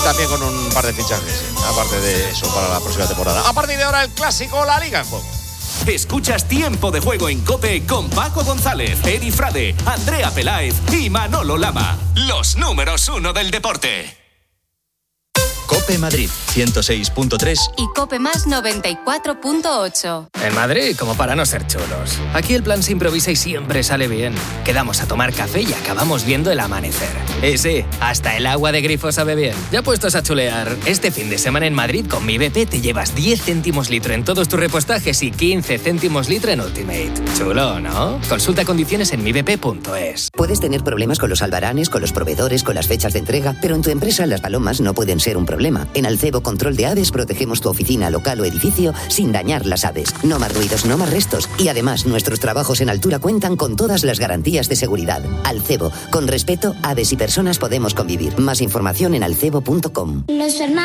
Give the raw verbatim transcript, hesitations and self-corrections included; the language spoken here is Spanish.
también con un par de fichajes, aparte de eso, para la próxima temporada. A partir de ahora, el clásico, la Liga en Juego. Escuchas Tiempo de Juego en COPE con Paco González, Edi Frade, Andrea Peláez y Manolo Lama. Los números uno del deporte. COPE Madrid, ciento seis punto tres y COPE Más noventa y cuatro punto ocho. En Madrid, como para no ser chulos. Aquí el plan se improvisa y siempre sale bien. Quedamos a tomar café y acabamos viendo el amanecer. Y sí, hasta el agua de grifo sabe bien. Ya puestos a chulear, este fin de semana en Madrid con Mi B P te llevas diez céntimos litro en todos tus repostajes y quince céntimos litro en Ultimate. Chulo, ¿no? Consulta condiciones en mi b p punto es. Puedes tener problemas con los albaranes, con los proveedores, con las fechas de entrega, pero en tu empresa las palomas no pueden ser un problema. En Alcebo Control de Aves protegemos tu oficina, local o edificio sin dañar las aves. No más ruidos, no más restos. Y además, nuestros trabajos en altura cuentan con todas las garantías de seguridad. Alcebo, con respeto, aves y personas podemos convivir. Más información en alcebo punto com. Los hermanos